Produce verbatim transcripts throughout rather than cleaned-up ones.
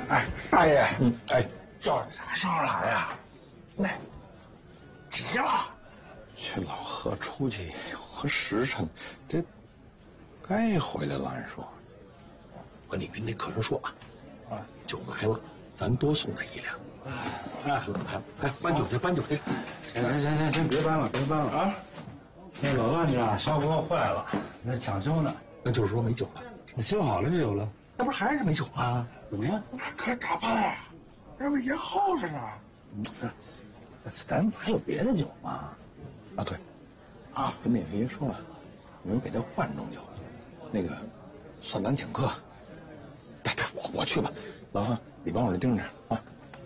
哎，大爷，嗯，哎，叫你啥时候来呀？那急了。 去老何出去有个时辰，这该回来了。按说， 我你跟那客人说啊，啊，酒来了，咱多送他一两。哎，哎，搬酒去，搬酒去。 行行行行行，别搬了，别搬了啊！那老万家烧锅坏了，那抢修呢。 那就是说没酒了。 那修好了就有了。 那不是还是没酒吗？ 怎么样？ 可咋办呀？这不也耗着呢？ 嗯，咱还有别的酒吗？ 啊，对，啊，跟那个爷说了，你们给他换种酒，那个算咱请客。带带我我去吧，老汉，你帮我这盯着啊。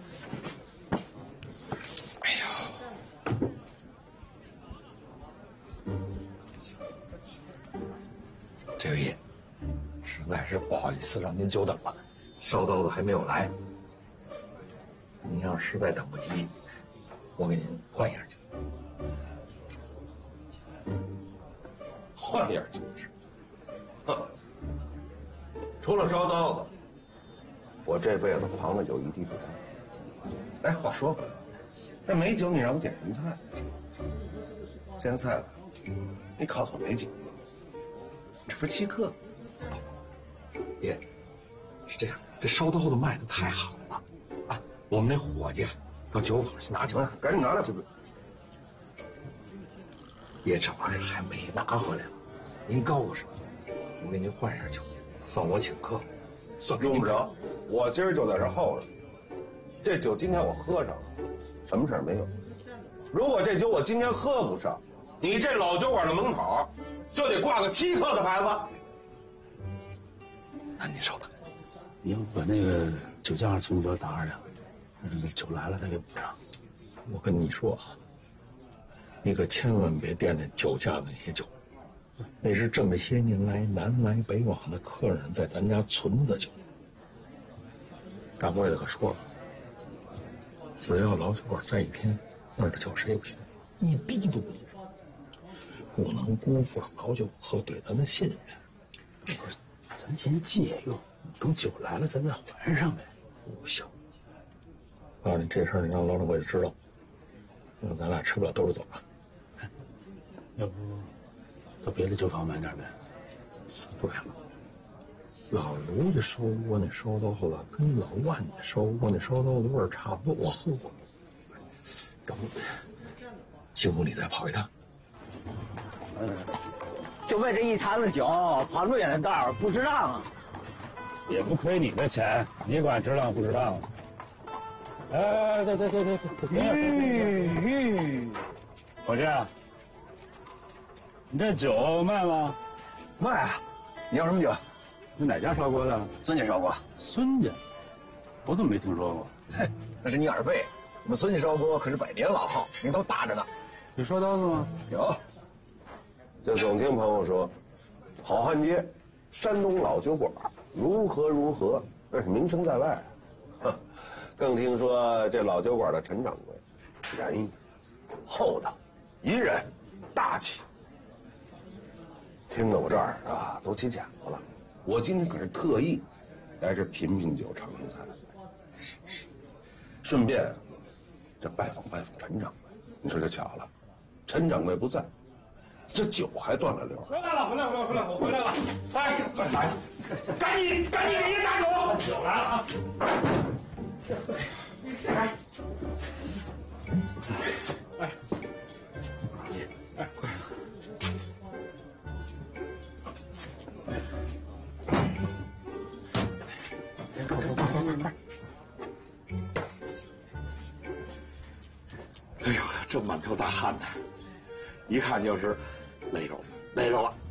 哎呀， 这位爷，实在是不好意思让您久等了，烧刀子还没有来。您要实在等不及，我给您换一样酒。 换点酒是，哼，除了烧刀子，我这辈子狂的酒一滴不沾。哎，话说回来，这没酒你让我点什么菜？这样菜了，你告诉我没酒，这不是欺客？ 爷，是这样，这烧刀子卖的太好了，啊，我们那伙计到酒坊去拿酒， 啊，赶紧拿来！这不， 爷这玩意儿还没拿回来呢。您告诉我，我给您换一下酒，算我请客，算用不着，我今儿就在这候着。这酒今天我喝上了，什么事儿没有。如果这酒我今天喝不上，你这老酒馆的门口就得挂个欺客的牌子。 那您稍等， 你要把那个酒价从这打上，那个酒来了他给补上。 我跟你说啊，你可千万别惦念酒价的那些酒。那是这么些年来南来北往的客人在咱家存的酒。掌柜的可说了，只要老酒馆在一天，那儿的酒谁也不许动，一滴都不能放，不能辜负了老酒客对咱的信任。 不是，咱先借用，等酒来了咱再还上呗。 不行，告诉你这事儿，你让老掌柜的知道，那咱俩吃不了兜着走了。 要不到别的酒坊买点呗。 对了，老刘家烧锅那烧刀子跟老万家烧锅那烧刀子味儿差不多，我喝过。要不，幸福你再跑一趟。 嗯，就为这一坛子酒，跑这么远的道儿，不值当啊！ 也不亏你的钱，你管值当不值当？哎，对对对对对， 吁， 伙计，你这酒卖吗？ 卖啊！你要什么酒？ 那哪家烧锅的？ 孙家烧锅。 孙家，我怎么没听说过？ 嘿，那是你耳背。我们孙家烧锅可是百年老号，名头大着呢。 有烧刀子吗？ 有。就总听朋友说，好汉街、山东老酒馆如何如何，那是名声在外。哼，更听说这老酒馆的陈掌柜，仁义、厚道、隐忍、大气。听得我这耳朵都起茧子了。我今天可是特意来这品品酒、尝尝菜，顺便这拜访拜访陈掌柜。你说这巧了，陈掌柜不在，这酒还断了溜。 回来了，回来，回来，回来，我回来了！哎，来，赶紧，赶紧给人打酒！酒来了啊！哎，哎，哎，快！快快快快快快！ 哎呦，这满头大汗的，一看就是累着了，累着了。